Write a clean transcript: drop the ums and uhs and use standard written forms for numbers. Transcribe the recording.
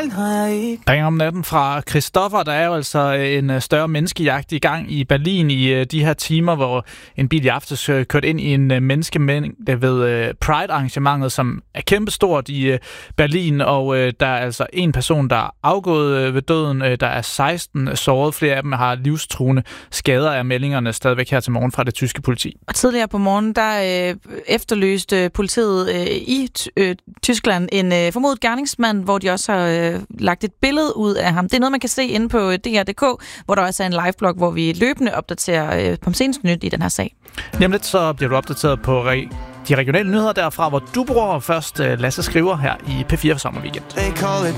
Bang om natten fra Christoffer. Der er jo altså en større menneskejagt i gang i Berlin i de her timer, hvor en bil i aftes kørte ind i en menneskemængde ved Pride-arrangementet, som er kæmpestort i Berlin, og der er altså en person, der er afgået ved døden. Der er 16 såret. Flere af dem har livstruende skader af meldingerne stadigvæk her til morgen fra det tyske politi. Og tidligere på morgen, der efterløste politiet i Tyskland en formodet gerningsmand, hvor de også har lagt et billede ud af ham. Det er noget, man kan se inde på DR.dk, hvor der også er en liveblog, hvor vi løbende opdaterer på seneste nyt i den her sag. Jamen lidt så bliver du opdateret på de regionale nyheder derfra, hvor du bor. Først Lasse Skriver her i P4 Sommerweekend.